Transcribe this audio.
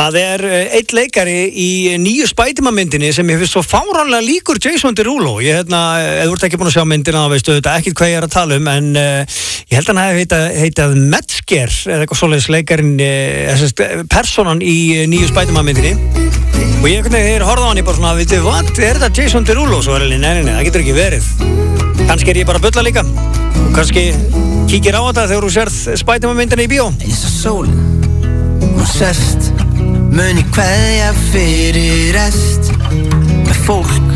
Það einn leikari í nýju Spider-Man-myndinni sem ég finnst svo fáránlega líkur Jason Derulo. Ég ef þú ert ekki búin að sjá myndina, þá veistu þetta ekkert hvað ég að tala en ég held að hann hefði heitað Metzger eða eitthvað svoleiðis leikarin, personan í nýju Spider-Man-myndinni. Og ég þegar horfði á hann, ég bara svona, veitu, what? Þetta Jason Derulo? Svo nei, það getur ekki verið. Kannski ég bara að bulla líka. Og kannski kíkir á þetta þegar þú sérð Spider-Man-myndina í bíó. Eins og sólin, hún sest, muni kveðja fyrir rest. Með fólk